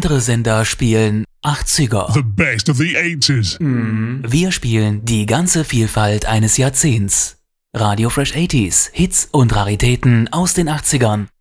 Andere Sender spielen 80er. The best of the 80s. Wir spielen die ganze Vielfalt eines Jahrzehnts. Radio Fresh 80s, Hits und Raritäten aus den 80ern.